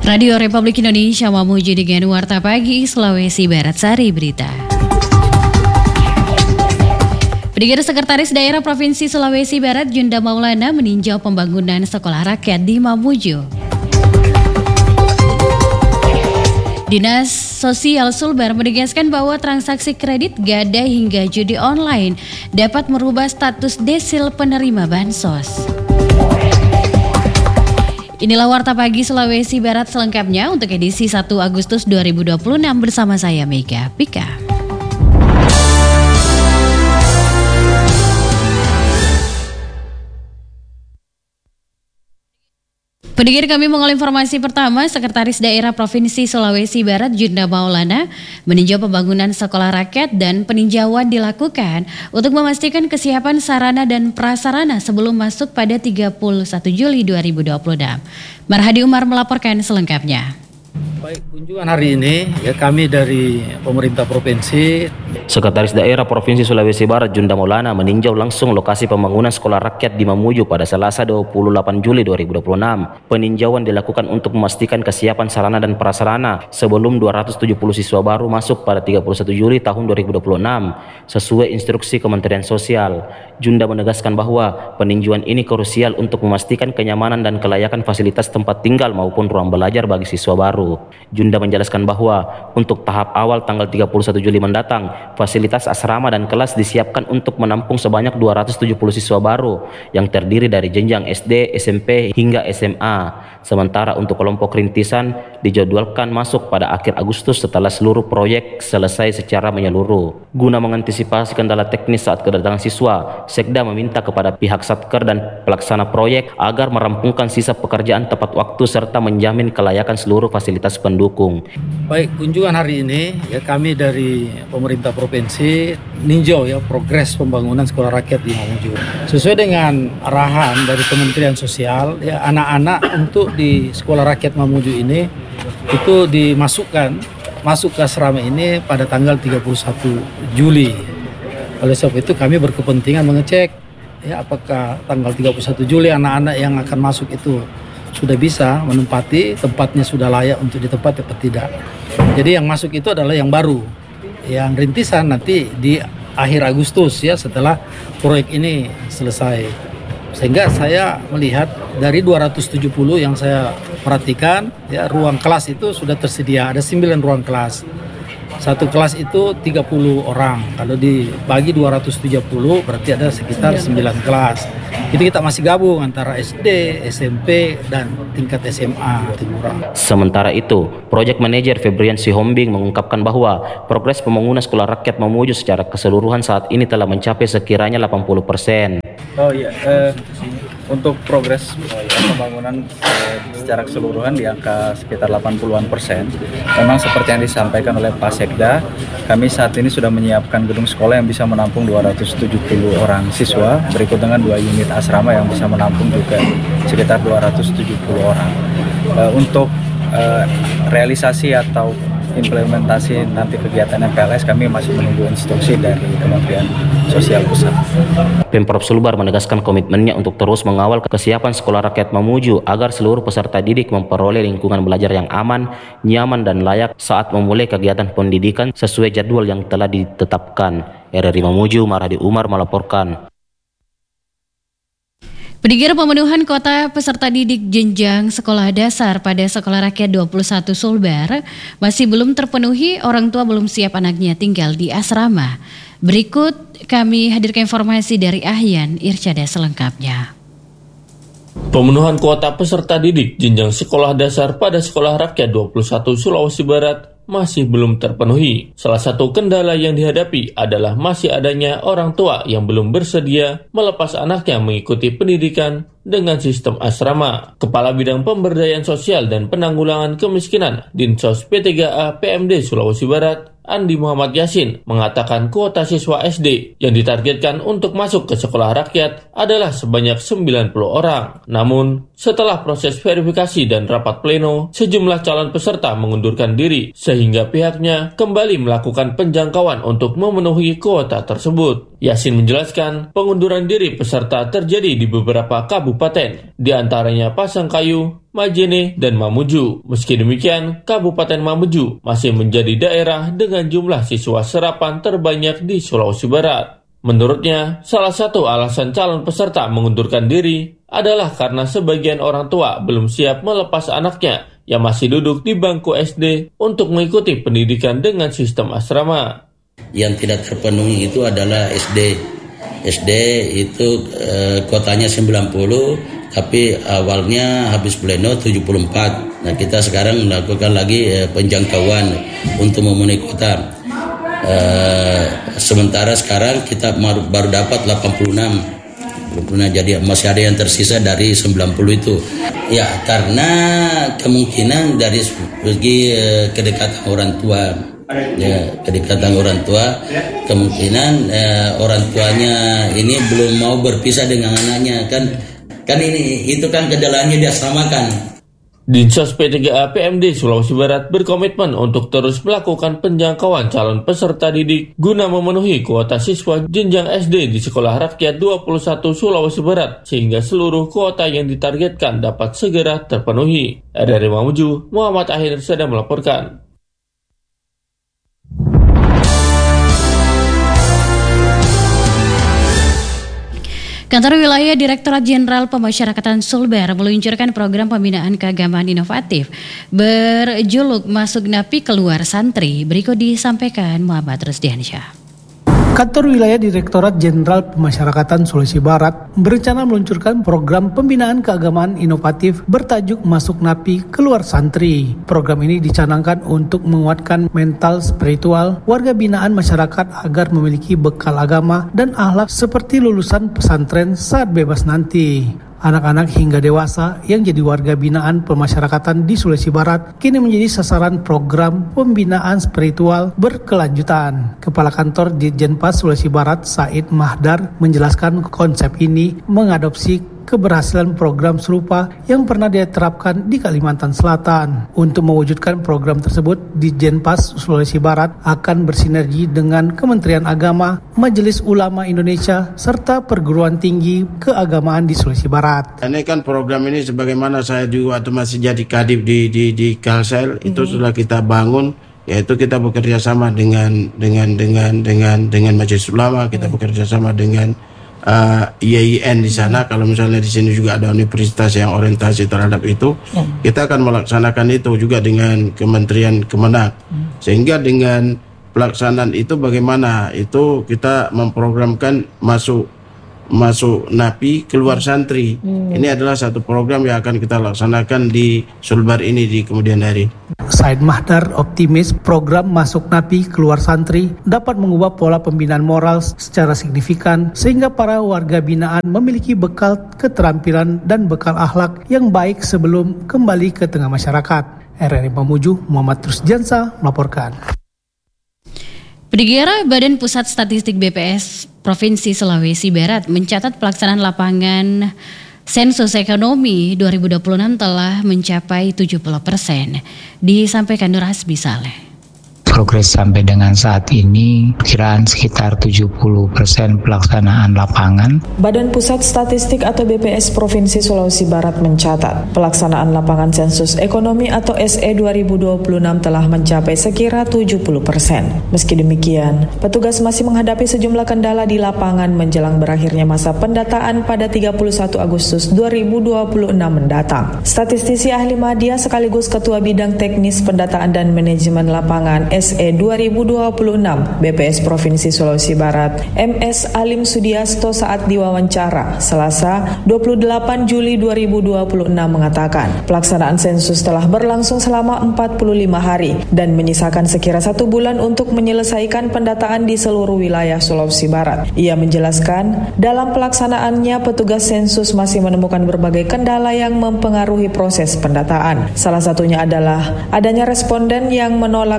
Radio Republik Indonesia memuji dengan Warta Pagi Sulawesi Barat Sari Berita. Pendengar, Sekretaris Daerah Provinsi Sulawesi Barat Junda Maulana meninjau pembangunan sekolah rakyat di Mamuju. Dinas Sosial Sulbar menegaskan bahwa transaksi kredit, gadai hingga judi online dapat merubah status desil penerima bansos. Inilah Warta Pagi Sulawesi Barat selengkapnya untuk edisi 1 Agustus 2026 bersama saya Mega Pika. Pendengar, kami mengawali informasi pertama. Sekretaris Daerah Provinsi Sulawesi Barat Junda Maulana meninjau pembangunan sekolah rakyat dan peninjauan dilakukan untuk memastikan kesiapan sarana dan prasarana sebelum masuk pada 31 Juli 2026. Marhadi Umar melaporkan selengkapnya. Baik, kunjungan hari ini kami dari pemerintah provinsi. Sekretaris Daerah Provinsi Sulawesi Barat Junda Maulana meninjau langsung lokasi pembangunan sekolah rakyat di Mamuju pada Selasa 28 Juli 2026. Peninjauan dilakukan untuk memastikan kesiapan sarana dan prasarana sebelum 270 siswa baru masuk pada 31 Juli tahun 2026 sesuai instruksi Kementerian Sosial. Junda menegaskan bahwa peninjauan ini krusial untuk memastikan kenyamanan dan kelayakan fasilitas tempat tinggal maupun ruang belajar bagi siswa baru. Junda menjelaskan bahwa untuk tahap awal tanggal 31 Juli mendatang, fasilitas asrama dan kelas disiapkan untuk menampung sebanyak 270 siswa baru yang terdiri dari jenjang SD, SMP hingga SMA. Sementara untuk kelompok rintisan dijadwalkan masuk pada akhir Agustus setelah seluruh proyek selesai secara menyeluruh. Guna mengantisipasi kendala teknis saat kedatangan siswa, Sekda meminta kepada pihak Satker dan pelaksana proyek agar merampungkan sisa pekerjaan tepat waktu serta menjamin kelayakan seluruh fasilitas pendukung. Baik, kunjungan hari ini kami dari pemerintah provinsi ninjau progres pembangunan sekolah rakyat di Mamuju. Sesuai dengan arahan dari Kementerian Sosial, anak-anak untuk di sekolah rakyat Mamuju ini itu masuk ke asrama ini pada tanggal 31 Juli. Oleh sebab itu kami berkepentingan mengecek apakah tanggal 31 Juli anak-anak yang akan masuk itu sudah bisa menempati tempatnya, sudah layak untuk ditempati atau tidak. Jadi yang masuk itu adalah yang baru. Yang rintisan nanti di akhir Agustus setelah proyek ini selesai. Sehingga saya melihat dari 270 yang saya perhatikan ruang kelas itu sudah tersedia, ada 9 ruang kelas. Satu kelas itu 30 orang. Kalau dibagi 270 berarti ada sekitar 9 kelas. Itu kita masih gabung antara SD, SMP, dan tingkat SMA Timurang. Sementara itu, Project Manager Febrian Sihombing mengungkapkan bahwa progres pembangunan sekolah rakyat Mamuju secara keseluruhan saat ini telah mencapai sekiranya 80%. Untuk progres pembangunan secara keseluruhan di angka sekitar 80-an%. Memang seperti yang disampaikan oleh Pak Sekda, kami saat ini sudah menyiapkan gedung sekolah yang bisa menampung 270 orang siswa, berikut dengan 2 unit asrama yang bisa menampung juga sekitar 270 orang. Untuk realisasi atau implementasi nanti kegiatan MPLS kami masih menunggu instruksi dari Kementerian Sosial Pusat. Pemprov Sulbar menegaskan komitmennya untuk terus mengawal kesiapan sekolah rakyat Mamuju agar seluruh peserta didik memperoleh lingkungan belajar yang aman, nyaman dan layak saat memulai kegiatan pendidikan sesuai jadwal yang telah ditetapkan. RRI Mamuju, Marhadi Umar melaporkan. Pendengar, pemenuhan kuota peserta didik jenjang sekolah dasar pada Sekolah Rakyat 21 Sulbar masih belum terpenuhi, orang tua belum siap anaknya tinggal di asrama. Berikut kami hadirkan informasi dari Ahyan Irsyada selengkapnya. Pemenuhan kuota peserta didik jenjang sekolah dasar pada Sekolah Rakyat 21 Sulawesi Barat masih belum terpenuhi. Salah satu kendala yang dihadapi adalah masih adanya orang tua yang belum bersedia melepas anaknya mengikuti pendidikan dengan sistem asrama. Kepala Bidang Pemberdayaan Sosial dan Penanggulangan Kemiskinan Dinsos P3A PMD Sulawesi Barat, Andi Muhammad Yasin, mengatakan kuota siswa SD yang ditargetkan untuk masuk ke sekolah rakyat adalah sebanyak 90 orang. Namun, setelah proses verifikasi dan rapat pleno, sejumlah calon peserta mengundurkan diri sehingga pihaknya kembali melakukan penjangkauan untuk memenuhi kuota tersebut. Yasin menjelaskan pengunduran diri peserta terjadi di beberapa kabupaten, di antaranya Pasangkayu, Majene, dan Mamuju. Meski demikian, Kabupaten Mamuju masih menjadi daerah dengan jumlah siswa serapan terbanyak di Sulawesi Barat. Menurutnya, salah satu alasan calon peserta mengundurkan diri adalah karena sebagian orang tua belum siap melepas anaknya yang masih duduk di bangku SD untuk mengikuti pendidikan dengan sistem asrama. Yang tidak terpenuhi itu adalah SD. SD itu kuotanya 90, tapi awalnya habis pleno 74. Nah, kita sekarang melakukan lagi penjangkauan untuk memenuhi kuota. Sementara sekarang kita baru dapat 86. Jadi masih ada yang tersisa dari 90 itu. Ya, karena kemungkinan dari segi kedekatan orang tua. Ya, kedekatan orang tua, kemungkinan orang tuanya ini belum mau berpisah dengan anaknya, kan ini itu kan kendalanya diasramakan. Dinsos P3A PMD Sulawesi Barat berkomitmen untuk terus melakukan penjangkauan calon peserta didik guna memenuhi kuota siswa jenjang SD di Sekolah Rakyat 21 Sulawesi Barat sehingga seluruh kuota yang ditargetkan dapat segera terpenuhi. Dari Mamuju, Muhammad Akhir sedang melaporkan. Kantor Wilayah Direktorat Jenderal Pemasyarakatan Sulbar meluncurkan program pembinaan keagamaan inovatif berjuluk Masuk Napi Keluar Santri. Berikut disampaikan Muhammad Rusdiansyah. Kantor Wilayah Direktorat Jenderal Pemasyarakatan Sulawesi Barat berencana meluncurkan program pembinaan keagamaan inovatif bertajuk Masuk Napi Keluar Santri. Program ini dicanangkan untuk menguatkan mental spiritual warga binaan masyarakat agar memiliki bekal agama dan akhlak seperti lulusan pesantren saat bebas nanti. Anak-anak hingga dewasa yang jadi warga binaan pemasyarakatan di Sulawesi Barat kini menjadi sasaran program pembinaan spiritual berkelanjutan. Kepala Kantor Ditjenpas Sulawesi Barat Said Mahdar menjelaskan konsep ini mengadopsi keberhasilan program serupa yang pernah diterapkan di Kalimantan Selatan. Untuk mewujudkan program tersebut, Ditjenpas Sulawesi Barat akan bersinergi dengan Kementerian Agama, Majelis Ulama Indonesia, serta perguruan tinggi keagamaan di Sulawesi Barat. Ini kan program ini sebagaimana saya juga waktu masih jadi kadif di Kalsel itu sudah kita bangun, yaitu kita bekerja sama dengan Majelis Ulama, kita bekerja sama dengan IAIN di sana. Kalau misalnya di sini juga ada universitas yang orientasi terhadap itu, kita akan melaksanakan itu juga dengan Kementerian Kemenak. Sehingga dengan pelaksanaan itu bagaimana itu kita memprogramkan masuk napi keluar santri. Ini adalah satu program yang akan kita laksanakan di Sulbar ini di kemudian hari. Said Mahdar optimis program Masuk Napi Keluar Santri dapat mengubah pola pembinaan moral secara signifikan sehingga para warga binaan memiliki bekal keterampilan dan bekal akhlak yang baik sebelum kembali ke tengah masyarakat. RRI Mamuju, Muhammad Rusdiansyah melaporkan. Pendengar, Badan Pusat Statistik BPS Provinsi Sulawesi Barat mencatat pelaksanaan lapangan sensus ekonomi 2026 telah mencapai 70%. Disampaikan Nur Hasbi Saleh. Progres sampai dengan saat ini perkiraan sekitar 70% pelaksanaan lapangan. Badan Pusat Statistik atau BPS Provinsi Sulawesi Barat mencatat pelaksanaan lapangan sensus ekonomi atau SE 2026 telah mencapai sekira 70%. Meski demikian, petugas masih menghadapi sejumlah kendala di lapangan menjelang berakhirnya masa pendataan pada 31 Agustus 2026 mendatang. Statistisi ahli media sekaligus Ketua Bidang Teknis Pendataan dan Manajemen Lapangan SE 2026 BPS Provinsi Sulawesi Barat MS Alim Sudiasto saat diwawancara Selasa 28 Juli 2026 mengatakan pelaksanaan sensus telah berlangsung selama 45 hari dan menyisakan sekira 1 bulan untuk menyelesaikan pendataan di seluruh wilayah Sulawesi Barat. Ia menjelaskan dalam pelaksanaannya petugas sensus masih menemukan berbagai kendala yang mempengaruhi proses pendataan. Salah satunya adalah adanya responden yang menolak untuk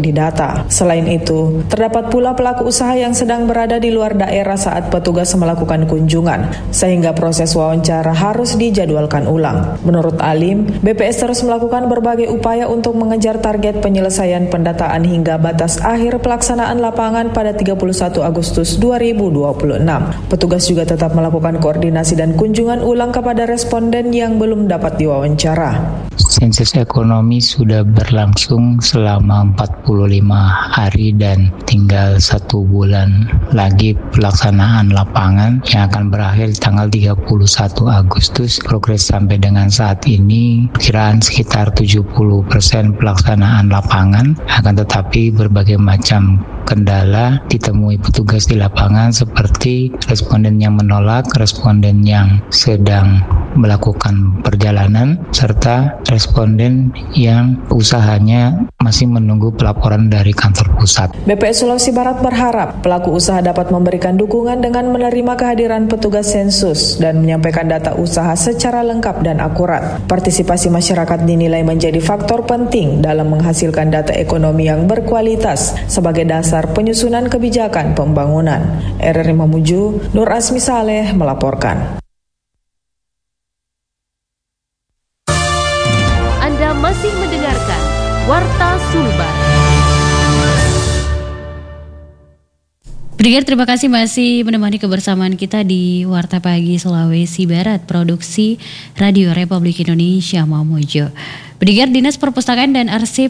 didata. Selain itu, terdapat pula pelaku usaha yang sedang berada di luar daerah saat petugas melakukan kunjungan, sehingga proses wawancara harus dijadwalkan ulang. Menurut Alim, BPS terus melakukan berbagai upaya untuk mengejar target penyelesaian pendataan hingga batas akhir pelaksanaan lapangan pada 31 Agustus 2026. Petugas juga tetap melakukan koordinasi dan kunjungan ulang kepada responden yang belum dapat diwawancara. Sensus ekonomi sudah berlangsung selama 45 hari dan tinggal 1 bulan lagi pelaksanaan lapangan yang akan berakhir tanggal 31 Agustus. Progres sampai dengan saat ini kiraan sekitar 70% pelaksanaan lapangan, akan tetapi berbagai macam kendala ditemui petugas di lapangan seperti responden yang menolak, responden yang sedang melakukan perjalanan, serta responden yang usahanya masih menunggu pelaporan dari kantor pusat. BPS Sulawesi Barat berharap pelaku usaha dapat memberikan dukungan dengan menerima kehadiran petugas sensus dan menyampaikan data usaha secara lengkap dan akurat. Partisipasi masyarakat dinilai menjadi faktor penting dalam menghasilkan data ekonomi yang berkualitas sebagai dasar penyusunan kebijakan pembangunan. RRI Mamuju, Nur Asmi Saleh melaporkan. Anda masih mendengarkan Warta Sulbar. Pendengar, terima kasih masih menemani kebersamaan kita di Warta Pagi Sulawesi Barat, produksi Radio Republik Indonesia Mamuju. Pendengar, Dinas Perpustakaan dan Arsip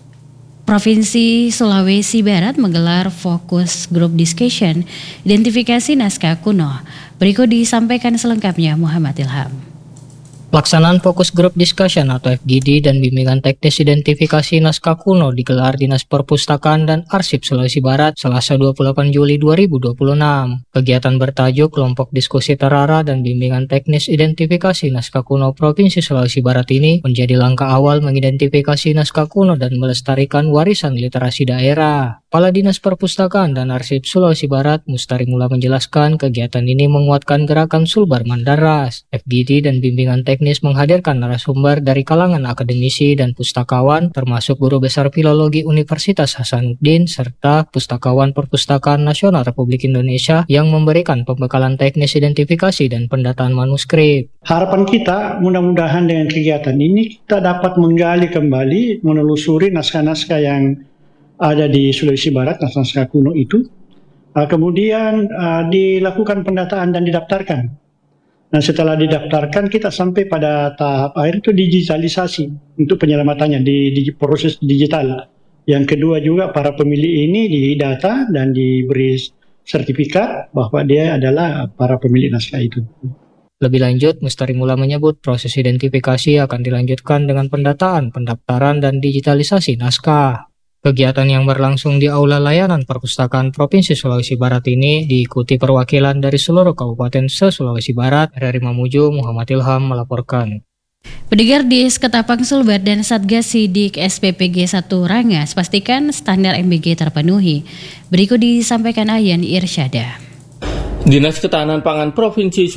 Provinsi Sulawesi Barat menggelar fokus group discussion identifikasi naskah kuno. Berikut disampaikan selengkapnya Muhammad Ilham. Pelaksanaan fokus group discussion atau FGD dan bimbingan teknis identifikasi naskah kuno digelar Dinas Perpustakaan dan Arsip Sulawesi Barat Selasa 28 Juli 2026. Kegiatan bertajuk Kelompok Diskusi Terarah dan Bimbingan Teknis Identifikasi Naskah Kuno Provinsi Sulawesi Barat ini menjadi langkah awal mengidentifikasi naskah kuno dan melestarikan warisan literasi daerah. Kepala Dinas Perpustakaan dan Arsip Sulawesi Barat, Mustari Mula menjelaskan kegiatan ini menguatkan gerakan Sulbar Mandaras. FGD dan bimbingan teknis menghadirkan narasumber dari kalangan akademisi dan pustakawan, termasuk Guru Besar Filologi Universitas Hasanuddin, serta Pustakawan Perpustakaan Nasional Republik Indonesia yang memberikan pembekalan teknis identifikasi dan pendataan manuskrip. Harapan kita mudah-mudahan dengan kegiatan ini kita dapat menggali kembali, menelusuri naskah-naskah yang ada di Sulawesi Barat, naskah kuno itu, kemudian dilakukan pendataan dan didaftarkan. Nah, setelah didaftarkan kita sampai pada tahap akhir itu digitalisasi untuk penyelamatannya di proses digital. Yang kedua juga para pemilik ini didata dan diberi sertifikat bahwa dia adalah para pemilik naskah itu. Lebih lanjut, Mustari Mula menyebut proses identifikasi akan dilanjutkan dengan pendataan, pendaftaran, dan digitalisasi naskah. Kegiatan yang berlangsung di Aula Layanan Perpustakaan Provinsi Sulawesi Barat ini diikuti perwakilan dari seluruh kabupaten se-Sulawesi Barat. RRI Mamuju, Muhammad Ilham melaporkan. Pendengar, di Ketapang Sulbar dan Satgas Sidik SPPG 1 Rangas pastikan standar MBG terpenuhi. Berikut disampaikan Ayan Irsyada. Dinas Ketahanan Pangan Provinsi